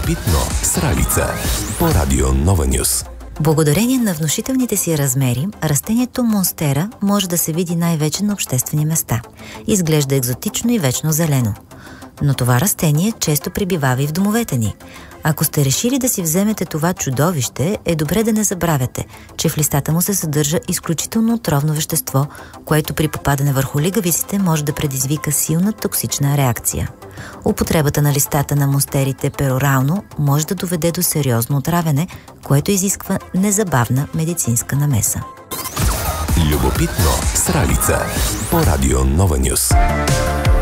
Любопитно с Ралица по Радио Нова Нюс. Благодарение на внушителните си размери, растението монстера може да се види най-вече на обществени места. Изглежда екзотично и вечно зелено. Но това растение често пребивава и в домовете ни. Ако сте решили да си вземете това чудовище, е добре да не забравяте, че в листата му се съдържа изключително отровно вещество, което при попадане върху лигавиците може да предизвика силна токсична реакция. Употребата на листата на монстерите перорално може да доведе до сериозно отравяне, което изисква незабавна медицинска намеса. Любопитно с Ралица по Радио Нова Нюс.